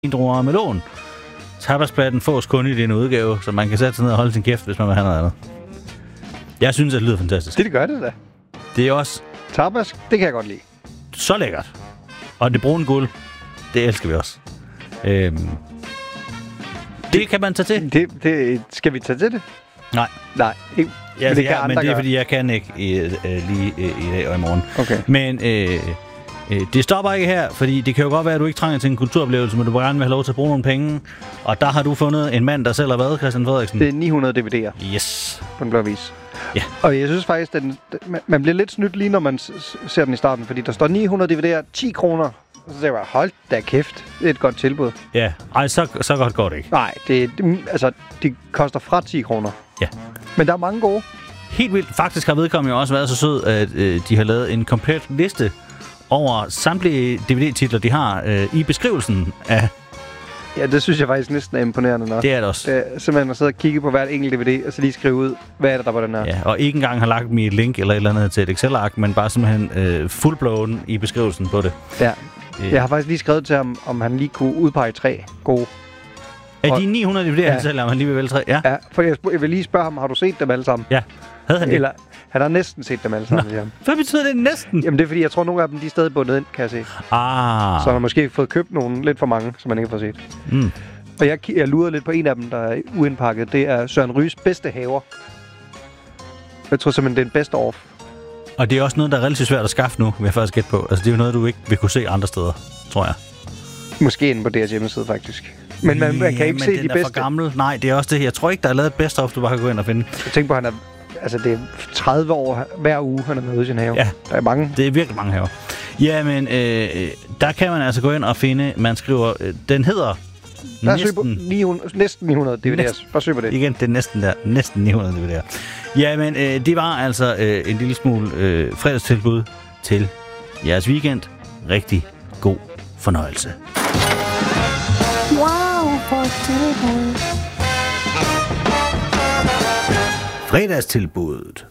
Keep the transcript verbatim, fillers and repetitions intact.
druer og melon. Tapasplatten fås kun i den udgave, så man kan sætte sig ned og holde sin kæft, hvis man vil have noget andet. Jeg synes, det lyder fantastisk. Det, det gør det da. Det er også... Tapas, det kan jeg godt lide. Så lækkert. Og det brune guld, det elsker vi også. Øhm, det, det kan man tage til. Det, det, skal vi tage til det? Nej. Nej, ikke. Ja, men det, det kan er, andre men det er, gøre. fordi jeg kan ikke øh, øh, lige øh, i dag og i morgen. Okay. Men øh, øh, det stopper ikke her, fordi det kan jo godt være, at du ikke trænger til en kulturoplevelse, men du gerne vil have lov til at bruge nogle penge. Og der har du fundet en mand, der selv har været, Christian Frederiksen. Det er ni hundrede D V D'er. Yes. På den blå vis. Ja. Og jeg synes faktisk, at den, man bliver lidt snydt lige, når man ser den i starten, fordi der står ni hundrede D V D'er, ti kroner. Og så siger jeg, hold da kæft, det er et godt tilbud. Ja, ej, så, så godt går det ikke. Nej, det, det, altså, det koster fra ti kroner. Ja. Men der er mange gode. Helt vildt. Faktisk har vedkommende jo også været så sød, at øh, de har lavet en komplet liste over samtlige D V D-titler, de har øh, i beskrivelsen af... Ja, det synes jeg faktisk næsten er imponerende nok. Det er det også. Det er simpelthen at sidde og kigge på hvert enkelt D V D, og så lige skrive ud, hvad er det, der på den her. Ja, og ikke engang har lagt mig et link eller et eller andet til et Excel-ark, men bare simpelthen øh, fullblown i beskrivelsen på det. Ja. Øh. Jeg har faktisk lige skrevet til ham, om han lige kunne udpege tre gode. Er de ni hundrede D V D'er, Ja. han selv, om han lige vil vælge tre? Ja. Ja, for jeg, jeg vil lige spørge ham, har du set dem alle sammen? Ja. Havde han det? Eller, han har næsten set dem alle sammen. Nå. Hvad betyder det næsten? Jamen det er fordi, jeg tror, nogle af dem de er stadig bundet ind, kan jeg se. Ah. Så han har måske fået købt nogle lidt for mange, som man ikke har fået set. Mm. Og jeg, jeg lurede lidt på en af dem, der er uindpakket. Det er Søren Ryges bedste haver. Jeg tror simpelthen, det er en best off. Og det er også noget, der er relativt svært at skaffe nu, vil jeg faktisk gætte på. Altså, det er jo noget, du ikke vil kunne se andre steder, tror jeg. Måske inde på deres hjemmeside, faktisk. Men man, man kan ikke men se den de er bedste. for gammel. Nej, det er også det. Jeg tror ikke, der er lavet et best of, du bare kan gå ind og finde. Jeg tænker på, at han er, altså, det er tredive år hver uge, han er med i sin have. Ja. Der er mange. Det er virkelig mange haver. Jamen, øh, der kan man altså gå ind og finde, man skriver, øh, den hedder Der er søg på næsten, ni hundrede, næsten ni hundrede D V D'er. Næsten. Bare søg på det. igen, det er næsten der, næsten ni hundrede D V D'er. Jamen, øh, det var altså øh, en lille smule øh, fredagstilbud til jeres weekend. Rigtig god fornøjelse. Wow, for tilbud. Fredagstilbuddet.